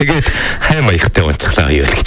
Тэгээд хай маягтай унцглаа юу л гэж.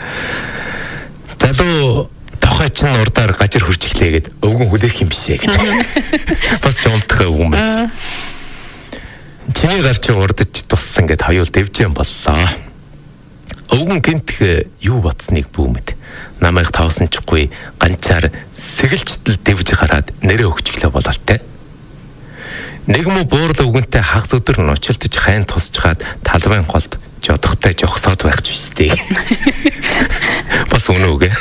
Залуу тохой чинь урдаар гажир хурж эхлэгээд өвгөн хүлээх юм бишээ гэнэ. Бас жомтхоо өвгөн байсан. Чиний гар чи урдж туссан гэд хоёул дэвжэн боллоо. Өвгөн гинт юу бодсныг бүүмэд. Намайг тавсан чгүй ганцаар сэгэлжтэл дэвж гараад нэрээ өгчлөө бололтой. Нэг муу буурал өвгөнтэй хагас өдөр нучилдж хайн тусчгаад талбайн голд жодохтой жогсоод байх ч үстэй. Бас үнэ үгэ.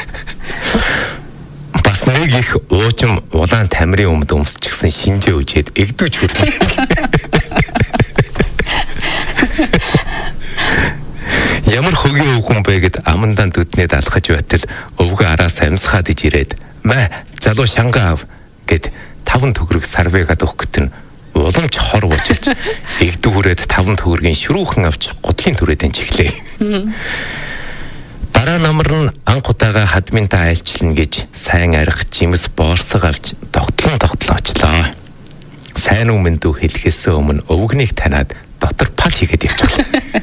Бас нэг их уужим улаан тамирын өмд өмсчихсэн шинжээ үжээд эгдүүч хүрлээ. Ямар хөгийн өвгөн бэ гэд амандаа дүднээд алхаж байтал өвгөө араас амьсгаад иж ирээд мэ залуу шангаа ав гэд 5 төгрөг сарвэгаад өгөхөт нь уламж хор уужилж эгдүүрээд 5 төгрөгийн ширүүхэн авч гутлын түрээдэн чихлээ. Дараа намар нь анхудаага хадминтаа айлчлна гэж сайн арих жимс боорсог авч тогтлон очлоо. Сайн өмнөд хэлэхээс өмнө өвгнийг таниад дотор пал хийгээд явчихлаа.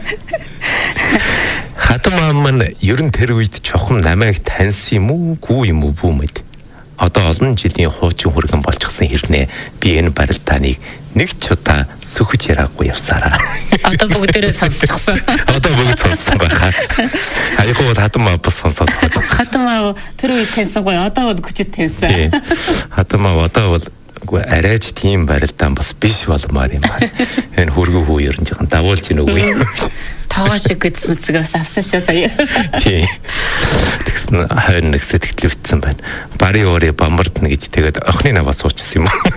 Хатам ам нь ерөн тэр үед чухам намайг таньсан юм уу, гүү юм уу бүүмэд. Одоо олон жилийн хуучин хүргэн болчихсон хэрнээ би энэ барилдааныг нэг ч удаа сөхөж яраагүй явсараа. Одоо бүгдээрээ сонсчихсон. Одоо бүгд сонссон байхаа. Айгуу хатам ам бас сонсоод. Хатам ам тэр үед таньсангүй одоо бол хүчит таньсан. Хатам ам одоо бол арайч тийм барилдаан бас биш болмаар юм байна. Энэ хүргүү хүү ер нь жоохон давуулж ийн үгүй. Тоогоо шиг гэцмэцгээс авсан шүү сая. Тийм. Тэгсэн хойно нэг сэтгэл өвдсөн байна. Бари уурыг бамбардна гэж тэгээд охины наваа суучсан юм аа.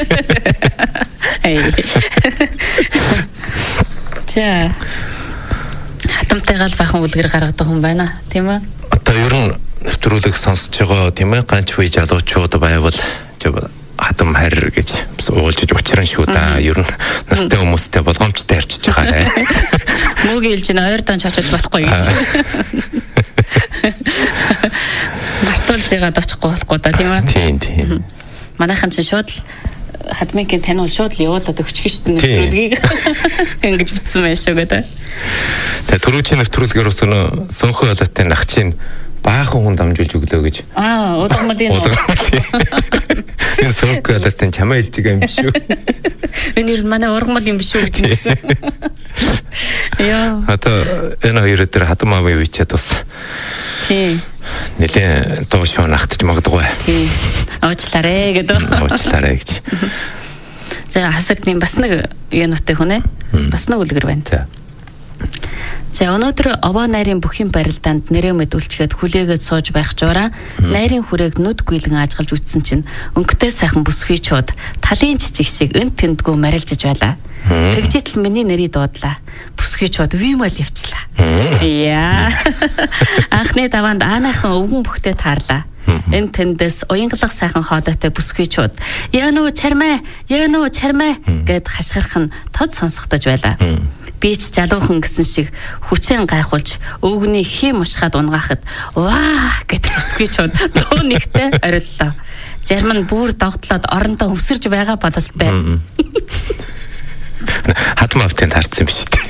За. Хатамтайгаа л бахан үлгэр гаргадаг хүн байна, тийм ээ? Одоо ер нь нэвтрүүлэг сонсож байгаа тийм ээ? Ганч үе залуучууд байвал хатам хайр гэж уулжиж учран шүү да. Ер нь настай хүмүүстэй болгоомжтой харьцаж байгаа нэ. Мөгийн хэлж н ойр дан чачиж болохгүй гэж. Мартуулж яагаад очихгүй болохгүй да тийм ээ. Тийм. Манайхан чинь шууд хадмынгийн танил шууд л явуулаад өгчих шүү дээ нэвтрүүлгийг. Ингэж битсэн байх шүү гэдэг. Тэгээ түрүүчийн нэвтрүүлгээр ус сөнхөө болоотой нах чинь баахан хүн дамжуулж өглөө гэж. Улгамлын. Энэ сөнхөө болоотой чамаа хэлж байгаа юм биш үү? Энэ ер нь манай ургамал юм биш үү гэж хэлсэн. Яа. Одоо энэ хоёр өдөр хатам аавын үечээд бас. Тийм. Нэлээ доошоо нахтаж магадгүй. Тийм. Уучлаарэ гэдэг. Уучлаарэ гэж. За хасагдны бас нэг юунуудтай хүн ээ. Бас нэг үлгэр байна. За өнөөдөр овоо найрын бүхин барилдаанд нэрэмэд үлчгээд хүлээгээд сууж байх жураа найрын хүрээг нүд гүйлгэн ажгалж үтсэн чинь өнгөтэй сайхан бүсгүй чууд талын жижиг шиг эн тэндгүү марилжиж байлаа. Тэгжитл миний нэрийг дуудлаа. Бүсгүй чууд вимэл явчлаа. Яа. Анхны даваанд аанайхан өвгөн бүхтэй таарлаа. Эн тэндээс уянгалах сайхан хоолойтой бүсгүй чууд яануу чармаа гэд хашгирах нь тод сонсогдож байлаа. Би ч жалуухан гэсэн шиг хүчээр гайхуулж өвгөний хим ушгаад унгаахад ваа гэд бүсгүй чууд дуу нэгтэй ориллоо. Жарман бүр догтлоод орондоо өвсөрж байгаа бололтой. Хатам автын таарсан биш үү?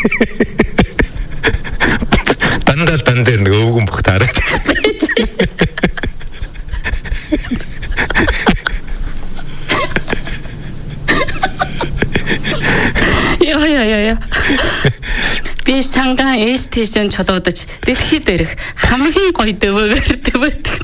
Дандаа нэг өвгөн бүх таараад. Яа. Би шангаан ээж тийшэн чулуудаж дэлхий дээрх хамгийн гоё дэвээр дэвэдэг.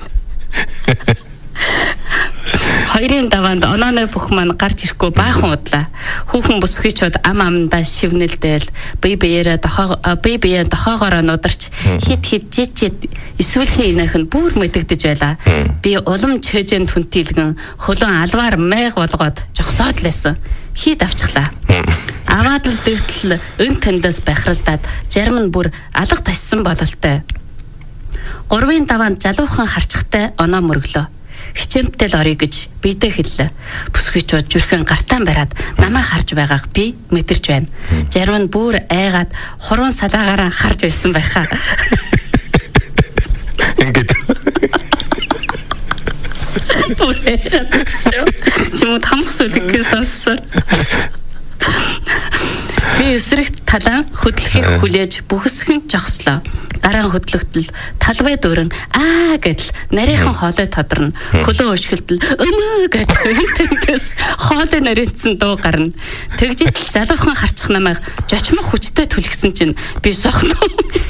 Хоёрын даваанд онооны бүх маань гарч ирэхгүй баахан удлаа. Хүүхэн бүсгүйчүүд ам амдаа шивнэлдээл бие биеэ дохоогоор нударч хит жижиг эсвэл чи инээх нь бүр мэдэгдэж байлаа. Би улам чэжэнд хүнтилгэн хөлөн алваар майг болгоод жогсоод лээсэн. Хит авчихлаа. Аваад л дэвтэл өн тэндээс бахиралдаад жарм нь бүр алга ташсан бололтой. 3-ын даваанд жалуухан харчхтай оноо мөрөглөө. Хичээмтэй л орё гэж бидээ хэллээ. Бүсгүйчүүд зүрхэн гартаан бариад намайг харж байгааг би мэдэрч байна. Жарм нь бүр айгаад хуруун салаагаараа харж байсан байхаа. Ингээд чимүүд хамх сүлгээс сонссоо. Би эсрэгт талан хөдлөхийг хүлээж бүхэсгэн жогслоо. Дараа нь хөдлөгдөл талбай дүүрэн гэдэл нарийнхан хоолой тодорно. Хөлөө өшгөлтөл өмөө гэдэл тэнтэс хоолой нарийнсан дуу гарна. Тэгжитэл залуухан харчих намайг жочмох хүчтэй түлхсэн чинь би сохтоо.